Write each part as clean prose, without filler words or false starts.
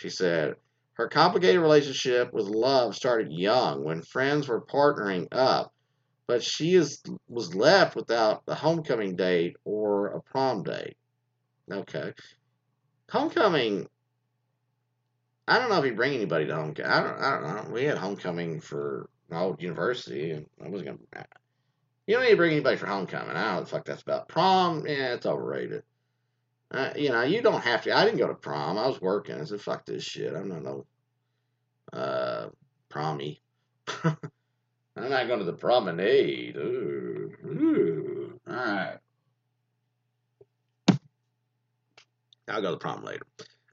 She said, her complicated relationship with love started young when friends were partnering up, but was left without a homecoming date or a prom date. Okay. Homecoming, I don't know if you bring anybody to homecoming. I don't know. We had homecoming for my old university, and I wasn't going to. You don't need to bring anybody for homecoming. I don't know what the fuck that's about. Prom, yeah, it's overrated. You don't have to. I didn't go to prom. I was working. I said, fuck this shit. I'm not no uh, prommy. I'm not going to the promenade. Ooh, ooh. All right. I'll go to the prom later.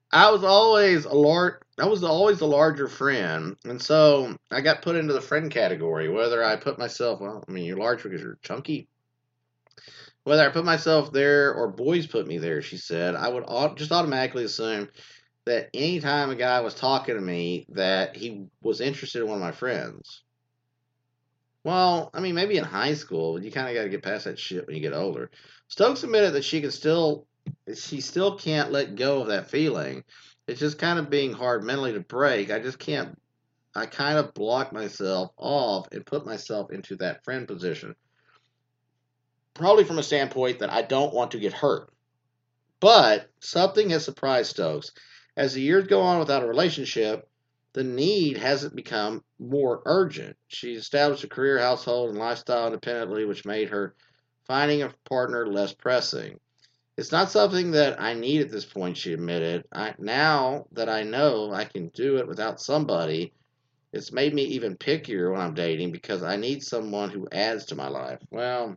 I was always the larger friend, and so I got put into the friend category. Whether I put myself, well, I mean, you're large because you're chunky. Whether I put myself there or boys put me there, she said, I would just automatically assume that anytime a guy was talking to me, that he was interested in one of my friends. Well, I mean, maybe in high school, but you kind of got to get past that shit when you get older. Stokes admitted that she still can't let go of that feeling. It's just kind of being hard mentally to break. I just can't. I kind of block myself off and put myself into that friend position. Probably from a standpoint that I don't want to get hurt. But something has surprised Stokes. As the years go on without a relationship, the need hasn't become more urgent. She established a career, household, and lifestyle independently, which made her finding a partner less pressing. It's not something that I need at this point, she admitted. Now that I know I can do it without somebody, it's made me even pickier when I'm dating because I need someone who adds to my life. Well,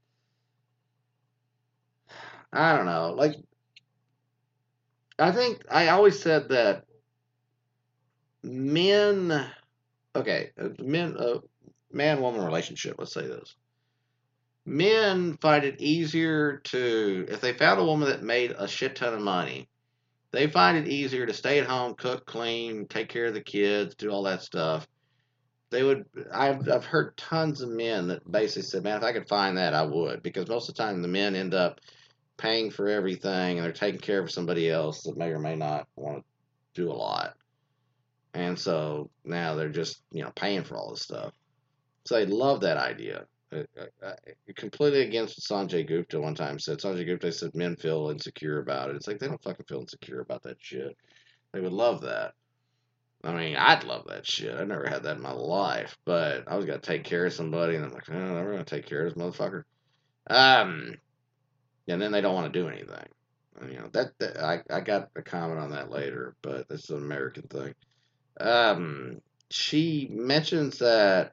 I don't know. Like, I think I always said that men, okay, man woman relationship, let's say this. Men find it easier to, if they found a woman that made a shit ton of money, they find it easier to stay at home, cook, clean, take care of the kids, do all that stuff. They would, I've heard tons of men that basically said, man, if I could find that, I would. Because most of the time the men end up paying for everything and they're taking care of somebody else that may or may not want to do a lot. And so now they're just, paying for all this stuff. So I love that idea. Completely against what Sanjay Gupta one time said. Sanjay Gupta said men feel insecure about it. It's like they don't fucking feel insecure about that shit. They would love that. I mean, I'd love that shit. I never had that in my life, but I was gonna take care of somebody, and I'm like, oh, I'm never gonna take care of this motherfucker. Um, and then they don't want to do anything. I got a comment on that later, but this is an American thing. She mentions that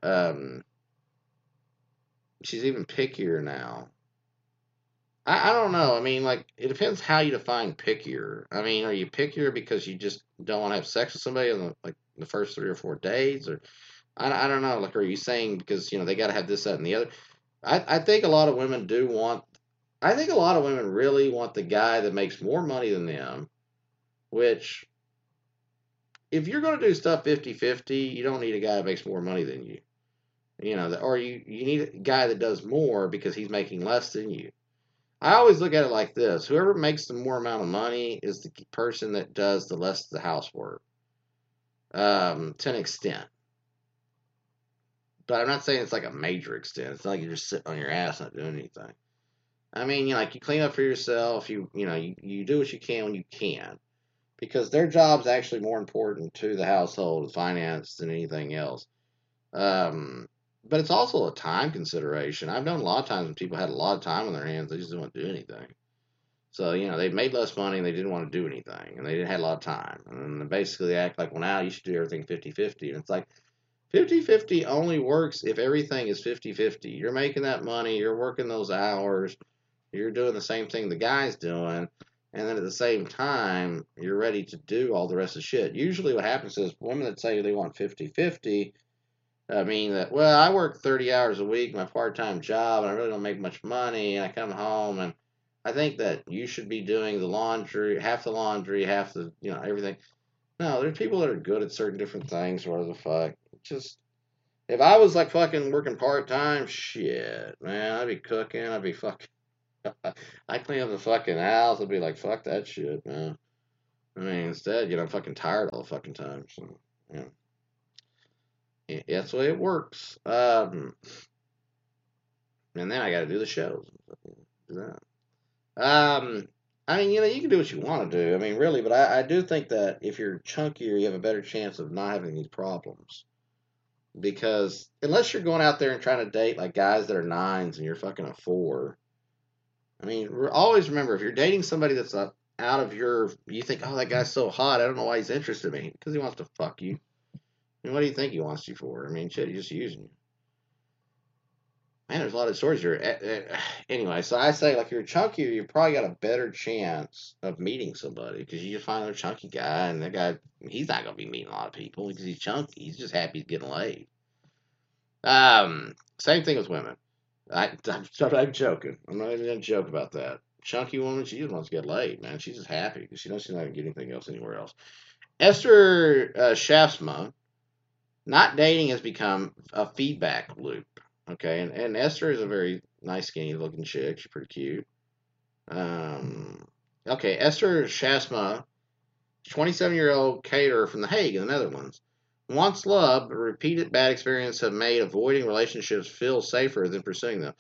she's even pickier now. I don't know. I mean, like, it depends how you define pickier. I mean, are you pickier because you just don't want to have sex with somebody in the first 3 or 4 days, or I don't know. Like, are you saying because they got to have this, that, and the other? I think a lot of women do want. I think a lot of women really want the guy that makes more money than them. Which, if you're going to do stuff 50-50, you don't need a guy that makes more money than you. Or you need a guy that does more because he's making less than you. I always look at it like this: whoever makes the more amount of money is the person that does the less of the housework, to an extent. But I'm not saying it's like a major extent. It's not like you're just sitting on your ass not doing anything. I mean, you clean up for yourself. You do what you can when you can, because their job's actually more important to the household and finance than anything else. Um, but it's also a time consideration. I've known a lot of times when people had a lot of time on their hands, they just didn't want to do anything. So, they made less money and they didn't want to do anything. And they didn't have a lot of time. And basically they act like, well, now you should do everything 50-50. And it's like 50-50 only works if everything is 50-50. You're making that money, you're working those hours, you're doing the same thing the guy's doing. And then at the same time, you're ready to do all the rest of the shit. Usually what happens is women that say they want 50-50, I mean that, well, I work 30 hours a week, my part-time job, and I really don't make much money, and I come home, and I think that you should be doing half the laundry, half the, everything. No, there's people that are good at certain different things, whatever the fuck. Just, if I was like fucking working part-time, shit, man, I'd be cooking, I'd be fucking, I'd clean up the fucking house, I'd be like, fuck that shit, man. I mean, instead, I'm fucking tired all the fucking time. So, yeah, that's the way it works. And then I got to do the shows. Do that. I mean, you can do what you want to do. I mean, really, but I do think that if you're chunkier, you have a better chance of not having these problems. Because unless you're going out there and trying to date like guys that are nines and you're fucking a four, I mean, always remember if you're dating somebody that's out of you think, oh, that guy's so hot, I don't know why he's interested in me. Because he wants to fuck you. I mean, what do you think he wants you for? I mean, shit, he's just using you. Man, there's a lot of stories here. Anyway, so I say, like, you're chunkier, you probably got a better chance of meeting somebody because you just find a chunky guy, and that guy, he's not going to be meeting a lot of people because he's chunky. He's just happy he's getting laid. Same thing with women. I'm joking. I'm not even going to joke about that. Chunky woman, she just wants to get laid, man. She's just happy because she knows she's not going to get anything else anywhere else. Esther Shaftsma, not dating has become a feedback loop. Okay, and Esther is a very nice, skinny looking chick. She's pretty cute. Okay, Esther Shasma, 27-year-old caterer from The Hague in the Netherlands. Wants love, but repeated bad experiences have made avoiding relationships feel safer than pursuing them.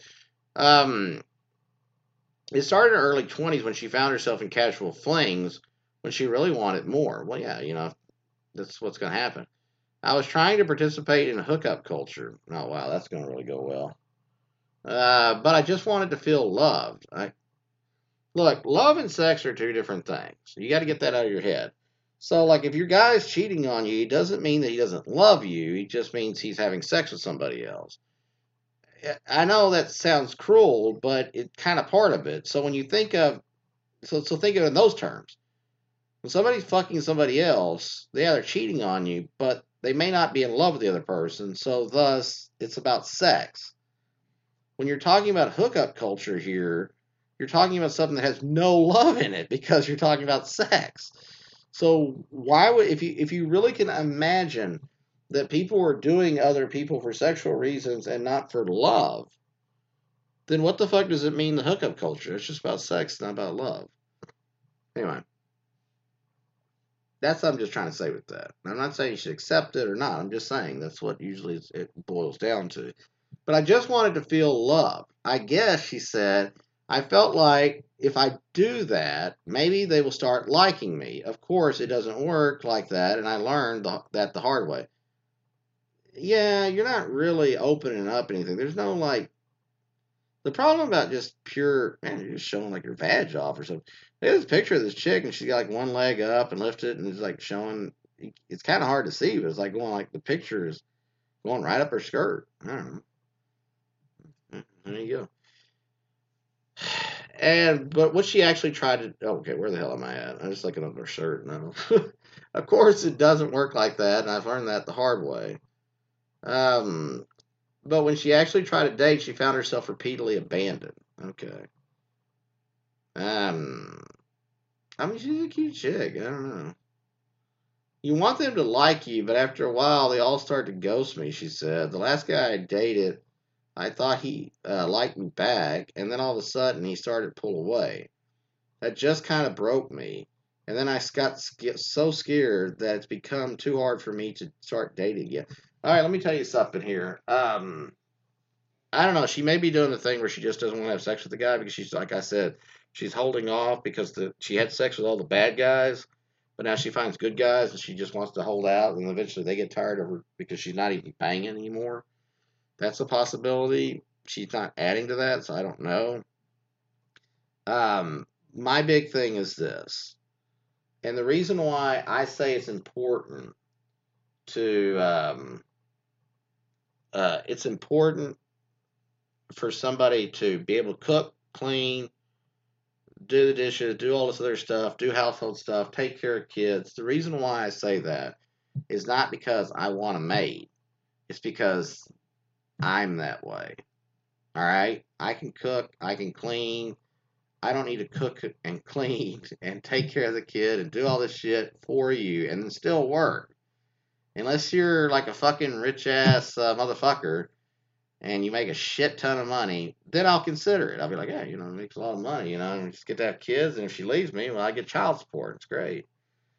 It started in her early 20s when she found herself in casual flings when she really wanted more. Well, yeah, that's what's going to happen. I was trying to participate in hookup culture. Oh, wow, that's going to really go well. But I just wanted to feel loved. Look, love and sex are two different things. You got to get that out of your head. So, like, if your guy's cheating on you, it doesn't mean that he doesn't love you. It just means he's having sex with somebody else. I know that sounds cruel, but it's kind of part of it. So when you think of, so think of it in those terms. When somebody's fucking somebody else, they're cheating on you, but they may not be in love with the other person. So thus, it's about sex. When you're talking about hookup culture here, you're talking about something that has no love in it because you're talking about sex. So why would if you really can imagine that people are doing other people for sexual reasons and not for love, then what the fuck does it mean the hookup culture? It's just about sex, not about love. Anyway, that's what I'm just trying to say with that. I'm not saying you should accept it or not. I'm just saying that's what usually it boils down to. But I just wanted to feel love. I guess, she said, I felt like if I do that, maybe they will start liking me. Of course, it doesn't work like that, and I learned that the hard way. Yeah, you're not really opening up anything. There's no, like, the problem about just pure, man, you're just showing, like, your vag off or something. There's this picture of this chick, and she's got, like, one leg up and lifted, and it's, like, showing, it's kind of hard to see, but it's, like, going, like, the picture is going right up her skirt. I don't know. There you go. But what she actually tried to, oh, okay, where the hell am I at? I'm just looking up her shirt. No, of course it doesn't work like that, and I've learned that the hard way. Um, but when she actually tried to date, she found herself repeatedly abandoned. Okay. Um, I mean, she's a cute chick. I don't know. You want them to like you, but after a while, they all start to ghost me. She said the last guy I dated, I thought he liked me back, and then all of a sudden he started to pull away. That just kind of broke me. And then I got so scared that it's become too hard for me to start dating again. All right, let me tell you something here. I don't know. She may be doing the thing where she just doesn't want to have sex with the guy because she's, like I said, she's holding off because she had sex with all the bad guys, but now she finds good guys and she just wants to hold out, and eventually they get tired of her because she's not even banging anymore. That's a possibility. She's not adding to that, so I don't know. My big thing is this, and the reason why I say to it's important for somebody to be able to cook, clean, do the dishes, do all this other stuff, do household stuff, take care of kids. The reason why I say that is not because I want a maid. It's because I'm that way. All right? I can cook, I can clean. I don't need to cook and clean and take care of the kid and do all this shit for you and then still work. Unless you're like a fucking rich ass motherfucker and you make a shit ton of money, then I'll consider it. I'll be like, yeah, it makes a lot of money, just get to have kids, and if she leaves me, well, I get child support. It's great.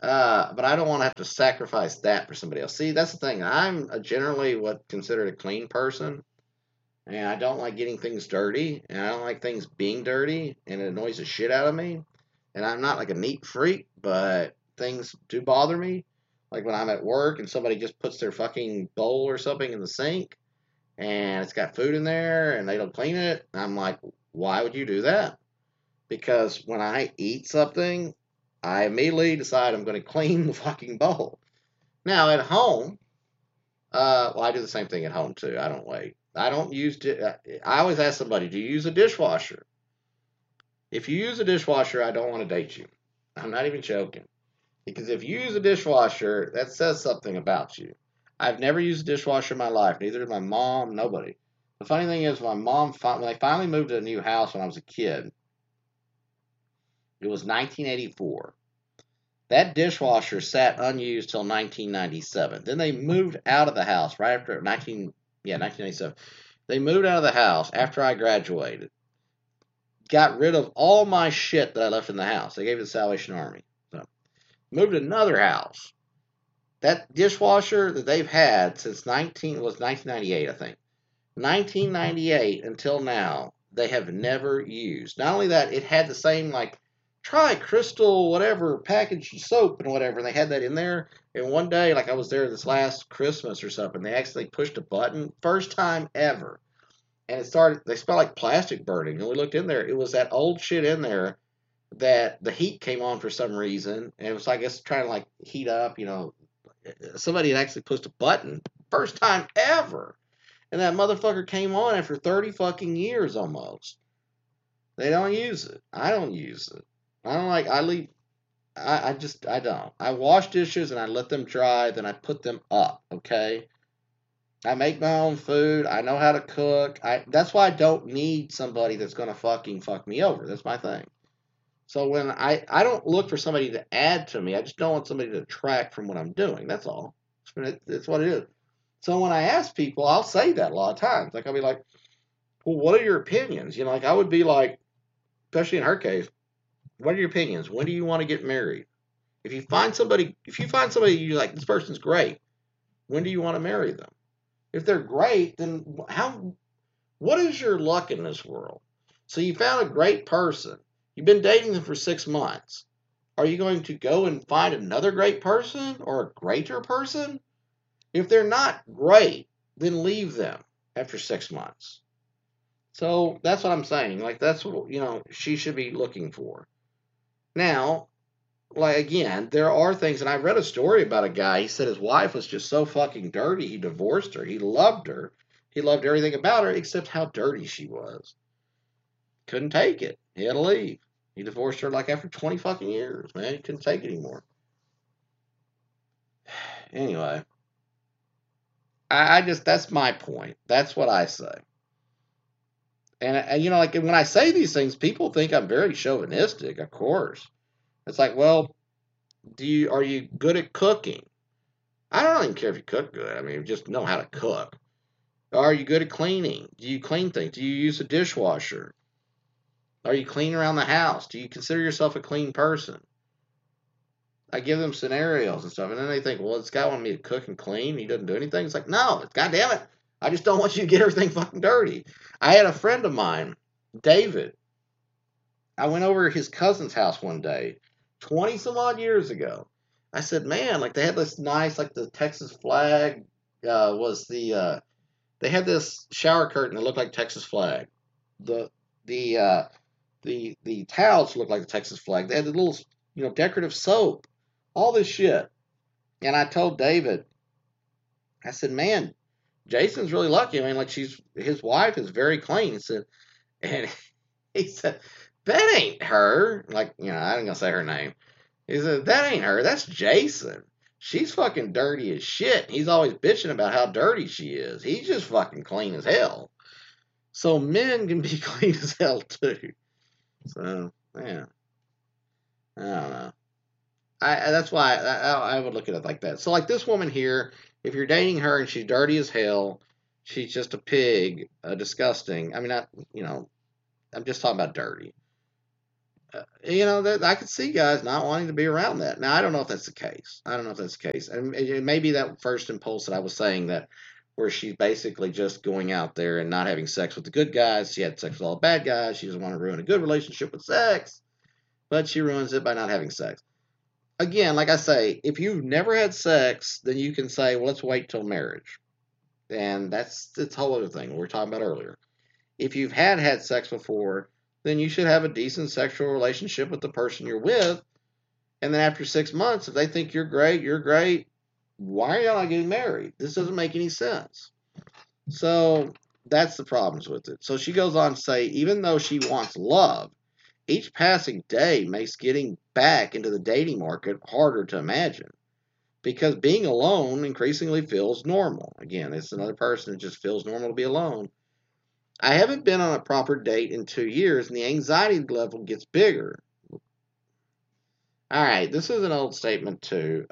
But I don't want to have to sacrifice that for somebody else. See, that's the thing. I'm generally what considered a clean person, and I don't like getting things dirty, and I don't like things being dirty, and it annoys the shit out of me. And I'm not like a neat freak, but things do bother me. Like when I'm at work and somebody just puts their fucking bowl or something in the sink, and it's got food in there, and they don't clean it. I'm like, why would you do that? Because when I eat something, I immediately decide I'm going to clean the fucking bowl. Now at home, well, I do the same thing at home too. I don't wait. I don't use. I always ask somebody, "Do you use a dishwasher?" If you use a dishwasher, I don't want to date you. I'm not even joking. Because if you use a dishwasher, that says something about you. I've never used a dishwasher in my life. Neither did my mom. Nobody. The funny thing is, my mom, when they finally moved to a new house when I was a kid, it was 1984. That dishwasher sat unused till 1997. Then they moved out of the house right after 1997. They moved out of the house after I graduated. Got rid of all my shit that I left in the house. They gave it to the Salvation Army. So moved to another house. That dishwasher that they've had since 1998, I think. 1998 until now, they have never used. Not only that, it had the same like try crystal whatever packaged soap and whatever. And they had that in there. And one day, like I was there this last Christmas or something, they actually pushed a button, first time ever, and it started. They smelled like plastic burning. And we looked in there. It was that old shit in there that the heat came on for some reason, and it was I guess trying to like heat up. Somebody had actually pushed a button, first time ever. And that motherfucker came on after 30 fucking years almost. They don't use it. I don't use it. I don't like, I leave, I don't. I wash dishes and I let them dry, then I put them up, okay? I make my own food. I know how to cook. That's why I don't need somebody that's going to fucking fuck me over. That's my thing. So when I don't look for somebody to add to me, I just don't want somebody to detract from what I'm doing. That's all. That's what it is. So when I ask people, I'll say that a lot of times. Like I'll be like, "Well, what are your opinions?" Like I would be like, especially in her case, "What are your opinions? When do you want to get married? If you find somebody you like, this person's great. When do you want to marry them? If they're great, then what is your luck in this world? So you found a great person. You've been dating them for 6 months. Are you going to go and find another great person or a greater person? If they're not great, then leave them after 6 months. So that's what I'm saying. Like that's what she should be looking for. Now, like again, there are things, and I read a story about a guy. He said his wife was just so fucking dirty. He divorced her. He loved her. He loved everything about her except how dirty she was. Couldn't take it. He had to leave. He divorced her like after 20 fucking years, man. He couldn't take it anymore. Anyway, I just, that's my point. That's what I say. And like when I say these things, people think I'm very chauvinistic, of course. It's like, well, are you good at cooking? I don't even care if you cook good. I mean, just know how to cook. Are you good at cleaning? Do you clean things? Do you use a dishwasher? Are you clean around the house? Do you consider yourself a clean person? I give them scenarios and stuff, and then they think, well, this guy wants me to cook and clean. He doesn't do anything. It's like, no, God damn it. I just don't want you to get everything fucking dirty. I had a friend of mine, David. I went over to his cousin's house one day, 20 some odd years ago. I said, man, like they had this nice, like the Texas flag they had this shower curtain that looked like Texas flag. The, the, uh, the towels looked like the Texas flag. They had the little, decorative soap, all this shit. And I told David, I said, man, Jason's really lucky. I mean, like his wife is very clean. He said, and he said, that ain't her. Like, I ain't gonna say her name. He said, that ain't her. That's Jason. She's fucking dirty as shit. He's always bitching about how dirty she is. He's just fucking clean as hell. So men can be clean as hell too. So, yeah. I don't know. That's why I would look at it like that. So, like this woman here, if you're dating her and she's dirty as hell, she's just a pig, disgusting. I mean, I'm just talking about dirty. that I could see guys not wanting to be around that. Now, I don't know if that's the case. I don't know if that's the case. And it may be that first impulse that I was saying that where she's basically just going out there and not having sex with the good guys. She had sex with all the bad guys. She doesn't want to ruin a good relationship with sex, but she ruins it by not having sex. Again, like I say, if you've never had sex, then you can say, well, let's wait till marriage. And that's the whole other thing we were talking about earlier. If you've had sex before, then you should have a decent sexual relationship with the person you're with. And then after 6 months, if they think you're great, why are y'all not getting married? This doesn't make any sense. So that's the problems with it. So she goes on to say, even though she wants love, each passing day makes getting back into the dating market harder to imagine because being alone increasingly feels normal. Again, it's another person that just feels normal to be alone. I haven't been on a proper date in 2 years, and the anxiety level gets bigger. All right, this is an old statement, too.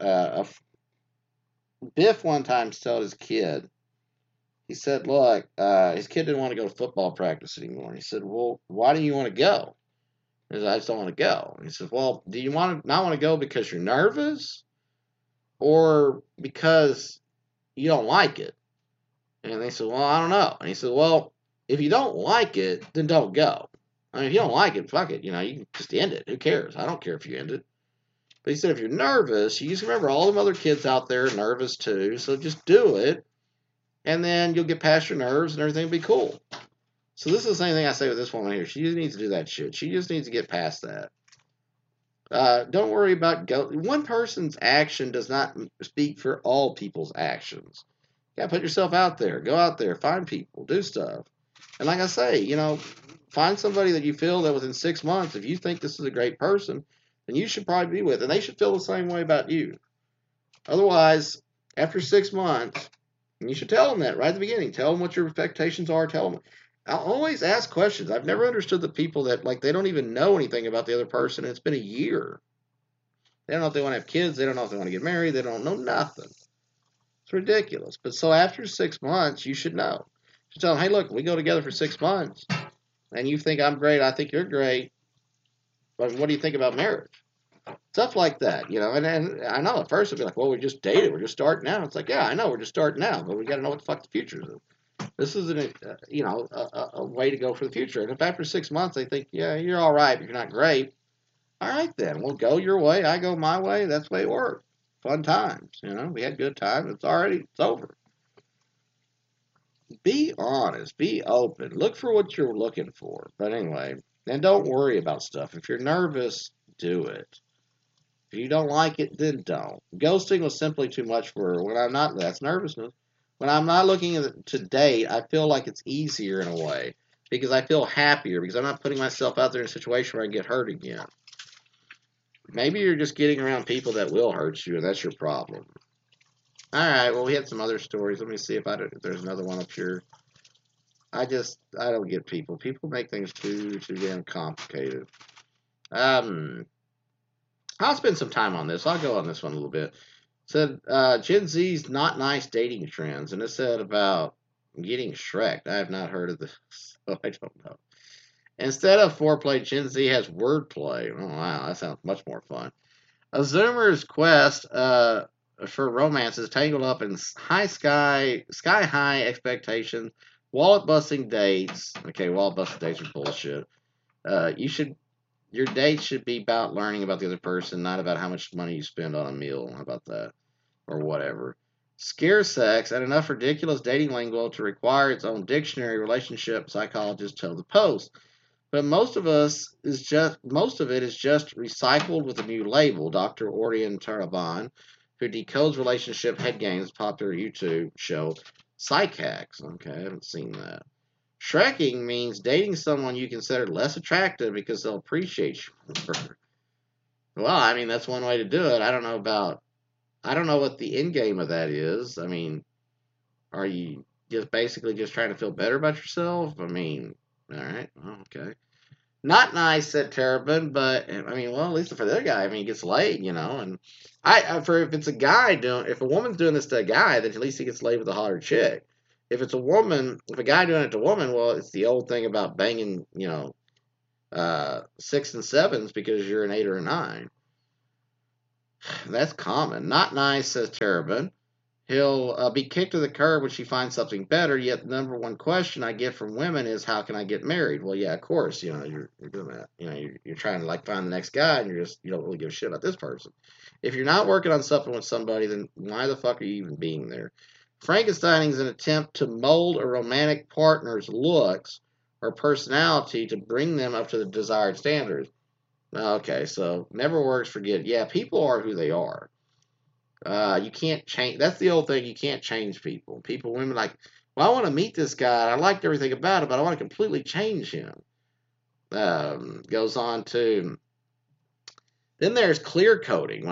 Biff one time told his kid, he said, look, his kid didn't want to go to football practice anymore. He said, well, why do you want to go? He said, I just don't want to go. He said, well, do you not want to go because you're nervous or because you don't like it? And they said, well, I don't know. And he said, well, if you don't like it, then don't go. I mean, if you don't like it, fuck it. You can just end it. Who cares? I don't care if you end it. But he said, if you're nervous, you just remember all them other kids out there are nervous too. So just do it. And then you'll get past your nerves and everything will be cool. So this is the same thing I say with this woman here. She just needs to do that shit. She just needs to get past that. Don't worry about one person's action does not speak for all people's actions. You gotta put yourself out there. Go out there. Find people. Do stuff. And like I say, find somebody that you feel that within 6 months, if you think this is a great person, then you should probably be with. And they should feel the same way about you. Otherwise, after 6 months, and you should tell them that right at the beginning. Tell them what your expectations are. Tell them. I'll always ask questions. I've never understood the people that, they don't even know anything about the other person, and it's been a year. They don't know if they want to have kids. They don't know if they want to get married. They don't know nothing. It's ridiculous. But so after 6 months, you should know. You should tell them, hey, look, we go together for 6 months, and you think I'm great. I think you're great. But what do you think about marriage? Stuff like that, And I know at first it'll be like, well, we just dated. We're just starting out. It's like, yeah, I know we're just starting out, but we got to know what the fuck the future is. This is a way to go for the future. And if after 6 months they think, yeah, you're all right, but you're not great, all right then, we'll go your way, I go my way. That's the way it works. Fun times, we had good times. It's over. Be honest, be open, look for what you're looking for. But anyway, and don't worry about stuff. If you're nervous, do it. If you don't like it, then don't. Ghosting was simply too much for her. That's nervousness. When I'm not looking to date, I feel like it's easier in a way because I feel happier because I'm not putting myself out there in a situation where I get hurt again. Maybe you're just getting around people that will hurt you, and that's your problem. All right, well, we had some other stories. Let me see if there's another one up here. I don't get people. People make things too damn complicated. I'll spend some time on this. I'll go on this one a little bit. Said Gen Z's not nice dating trends, and it said about getting Shrek. I have not heard of this, so I don't know. Instead of foreplay, Gen Z has wordplay. Oh wow, that sounds much more fun. A Zoomer's quest for romance is tangled up in sky high expectations, wallet busting dates. Okay, wallet busting dates are bullshit. Your date should be about learning about the other person, not about how much money you spend on a meal. How about that? Or whatever. Scare sex and enough ridiculous dating lingo to require its own dictionary, relationship psychologists tell the Post. But most of it is just recycled with a new label. Dr. Orion Taraban, who decodes relationship head games, popular YouTube show Psych Hacks. Okay, I haven't seen that. Shrekking means dating someone you consider less attractive because they'll appreciate you more. Well, I mean, that's one way to do it. I don't know what the end game of that is. I mean, are you just basically just trying to feel better about yourself? I mean, all right, well, okay. Not nice, said Terrapin, but I mean, well, at least for the other guy, I mean, he gets laid, And if it's a guy if a woman's doing this to a guy, then at least he gets laid with a hotter chick. If a guy doing it to a woman, well, it's the old thing about banging, 6 and 7s because you're an 8 or a 9. That's common. Not nice, says Terabin. He'll be kicked to the curb when she finds something better. Yet the number one question I get from women is, "How can I get married?" Well, yeah, of course. You're doing that. You're trying to like find the next guy, and you don't really give a shit about this person. If you're not working on something with somebody, then why the fuck are you even being there? Frankensteining is an attempt to mold a romantic partner's looks or personality to bring them up to the desired standards. Okay, so never works. Forget it. Yeah, people are who they are. You can't change. That's the old thing. You can't change people. Women like, well, I want to meet this guy. I liked everything about him, but I want to completely change him. Goes on to. Then there's clear coding.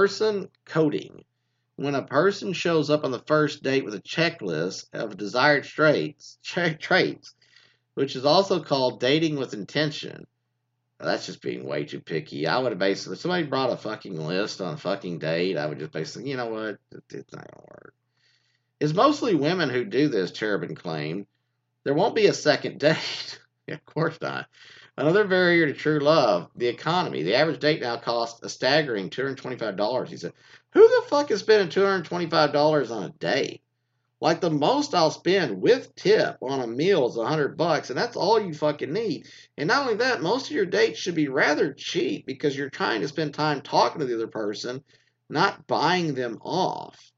When a person shows up on the first date with a checklist of desired traits, which is also called dating with intention. That's just being way too picky. I would have basically, if somebody brought a fucking list on a fucking date, I would just basically, you know what, it's not going to work. It's mostly women who do this, Cherubin claimed. There won't be a second date. Yeah, of course not. Another barrier to true love, the economy. The average date now costs a staggering $225. He said, who the fuck is spending $225 on a date? Like the most I'll spend with tip on a meal is $100, and that's all you fucking need. And not only that, most of your dates should be rather cheap because you're trying to spend time talking to the other person, not buying them off.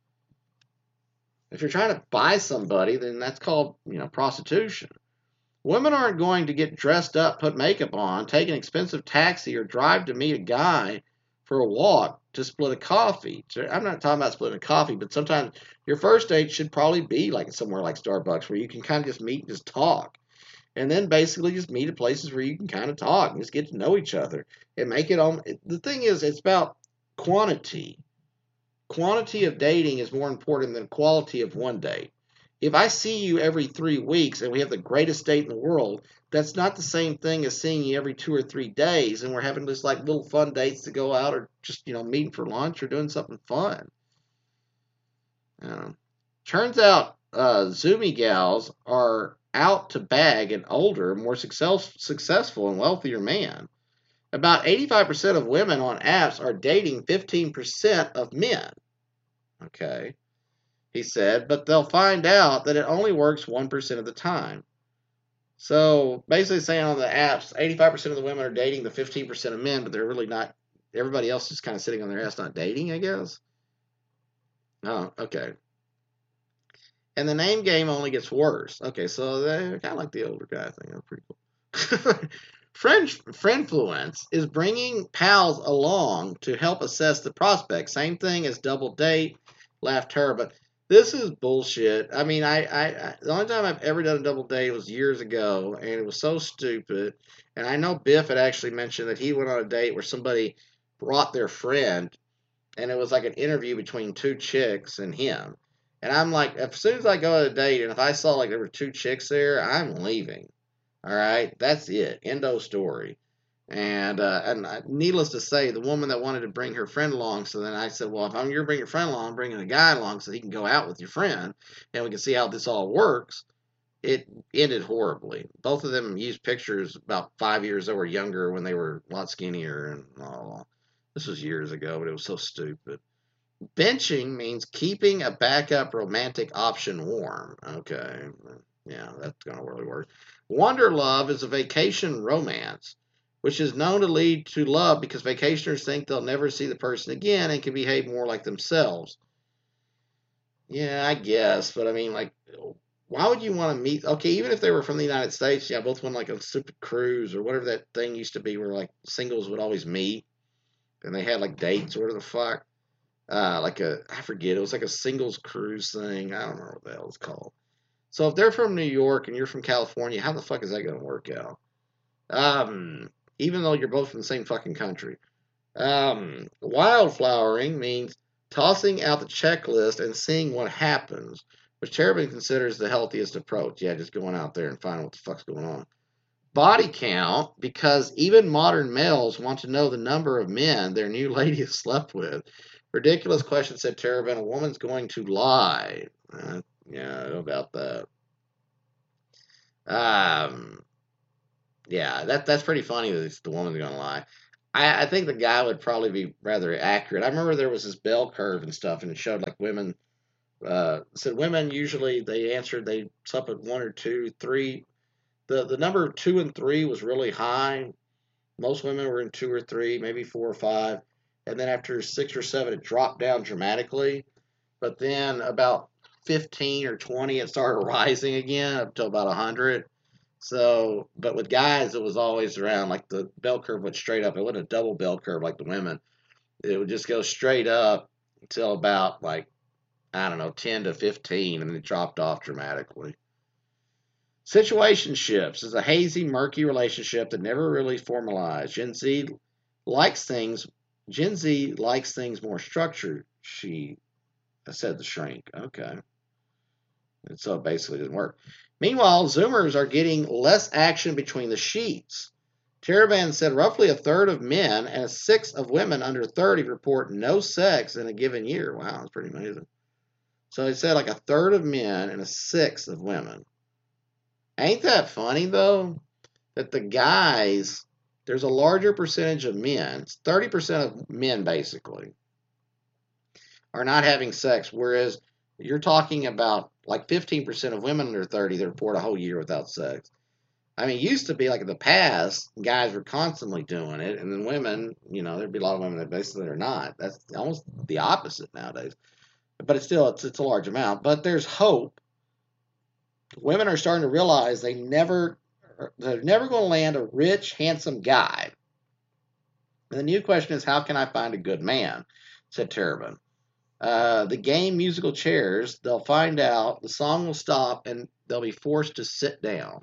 If you're trying to buy somebody, then that's called, prostitution. Women aren't going to get dressed up, put makeup on, take an expensive taxi, or drive to meet a guy for a walk to split a coffee. I'm not talking about splitting a coffee, but sometimes your first date should probably be like somewhere like Starbucks where you can kind of just meet and just talk. And then basically just meet at places where you can kind of talk and just get to know each other and make it on. The thing is, it's about quantity. Quantity of dating is more important than quality of one date. If I see you every 3 weeks and we have the greatest date in the world, that's not the same thing as seeing you every 2 or 3 days and we're having just like little fun dates to go out or just, meeting for lunch or doing something fun. Turns out Zoomy gals are out to bag an older, more successful and wealthier man. About 85% of women on apps are dating 15% of men. Okay. He said, but they'll find out that it only works 1% of the time. So basically saying on the apps, 85% of the women are dating the 15% of men, but they're really not. Everybody else is kind of sitting on their ass not dating, I guess. Oh, okay. And the name game only gets worse. Okay, so they're kind of like the older guy thing. That's pretty cool. Friendfluence is bringing pals along to help assess the prospect. Same thing as double date, laugh terror, but this is bullshit. I mean, I the only time I've ever done a double date was years ago, and it was so stupid. And I know Biff had actually mentioned that he went on a date where somebody brought their friend, and it was like an interview between two chicks and him. And I'm like, as soon as I go on a date, and if I saw like there were two chicks there, I'm leaving. All right, that's it. End of story. And needless to say, the woman that wanted to bring her friend along, so then I said, well, if I'm you're bringing your friend along, I'm bringing a guy along so he can go out with your friend, and we can see how this all works. It ended horribly. Both of them used pictures about 5 years that were younger when they were a lot skinnier, and this was years ago, but it was so stupid. Benching means keeping a backup romantic option warm. Okay, yeah, that's gonna really work. Wander love is a vacation romance which is known to lead to love because vacationers think they'll never see the person again and can behave more like themselves. Yeah, I guess, but I mean, like, why would you want to meet? Okay, even if they were from the United States, yeah, both went like a stupid cruise or whatever that thing used to be where like singles would always meet and they had like dates or whatever the fuck. I forget, it was like a singles cruise thing. I don't remember what the hell it's called. So if they're from New York and you're from California, how the fuck is that going to work out? Even though you're both from the same fucking country. Wildflowering means tossing out the checklist and seeing what happens, which Cherubin considers the healthiest approach. Yeah, just going out there and finding what the fuck's going on. Body count, because even modern males want to know the number of men their new lady has slept with. Ridiculous question, said Cherubin. A woman's going to lie. Yeah, I know about that. Um, Yeah, that's pretty funny that it's the woman's gonna lie. I think the guy would probably be rather accurate. I remember there was this bell curve and stuff, and it showed like women said women usually they answered they slept at one or two, three. The number two and three was really high. Most women were in two or three, maybe four or five, and then after six or seven, it dropped down dramatically. But then about 15 or 20, it started rising again up to about 100. So, but with guys, it was always around like the bell curve went straight up. It wasn't a double bell curve like the women. It would just go straight up until about like, I don't know, 10 to 15, and then it dropped off dramatically. Situationships is a hazy, murky relationship that never really formalized. Likes things. Gen Z likes things more structured. She said the shrink. Okay, and so it basically didn't work. Meanwhile, Zoomers are getting less action between the sheets. Teraban said roughly a third of men and a sixth of women under 30 report no sex in a given year. Wow, that's pretty amazing. So it said like a third of men and a sixth of women. Ain't that funny though? That the guys, there's a larger percentage of men, 30% of men basically, are not having sex, whereas you're talking about like 15% of women under 30 that report a whole year without sex. I mean, it used to be like in the past, guys were constantly doing it, and then women, there'd be a lot of women that basically are not. That's almost the opposite nowadays. But it's a large amount. But there's hope. Women are starting to realize they're never going to land a rich, handsome guy. And the new question is, how can I find a good man? Said Terabin. The game musical chairs, they'll find out, the song will stop, and they'll be forced to sit down.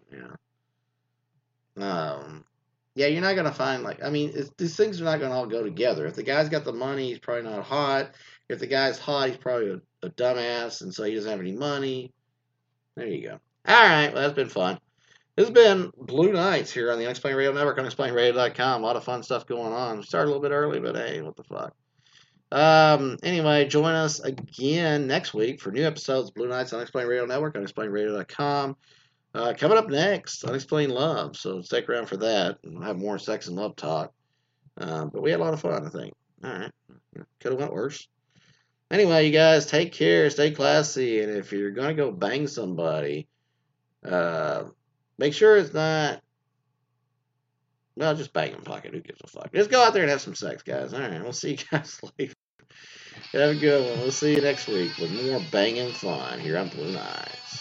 Yeah, you're not going to find, like, I mean, these things are not going to all go together. If the guy's got the money, he's probably not hot. If the guy's hot, he's probably a dumbass, and so he doesn't have any money. There you go. All right, well, that's been fun. This has been Blue Nights here on the Unexplained Radio Network, unexplainеdradio.com. A lot of fun stuff going on. We started a little bit early, but hey, what the fuck. Anyway, join us again next week for new episodes of Blue Nights on Unexplained Radio Network, unexplainedradio.com. Coming up next, Unexplained Love. So stick around for that. We'll have more sex and love talk. But we had a lot of fun, I think. All right. Could have went worse. Anyway, you guys, take care, stay classy, and if you're going to go bang somebody, make sure it's not, well, just bang them, fuck it, who gives a fuck. Just go out there and have some sex, guys. All right, we'll see you guys later. Have a good one. We'll see you next week with more banging fun here on Blue Nights.